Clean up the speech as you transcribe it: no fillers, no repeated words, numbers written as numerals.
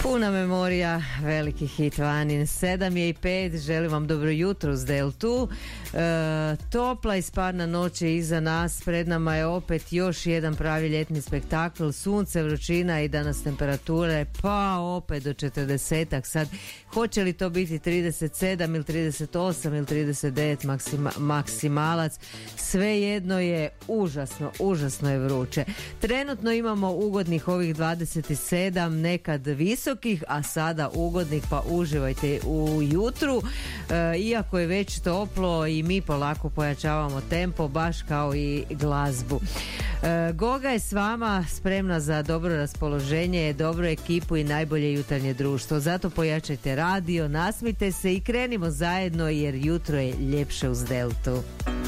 Puna memorija, veliki hit Vanin. 7:05, želim vam dobro jutro uz Deltu. Topla i sparna noć je iza nas, pred nama je opet još jedan pravi ljetni spektakl, sunce, vrućina i danas temperature pa opet do 40-ak. Sad, hoće li to biti 37 ili 38 ili 39 maksimalac, svejedno je užasno je vruće. Trenutno imamo ugodnih ovih 27, nekad visokih, a sada ugodnih, pa uživajte u jutru. Iako je već toplo i mi polako pojačavamo tempo, baš kao i glazbu. Goga je s vama, spremna za dobro raspoloženje, dobru ekipu i najbolje jutarnje društvo. Zato pojačajte radio, nasmijte se i krenimo zajedno jer jutro je ljepše uz Deltu.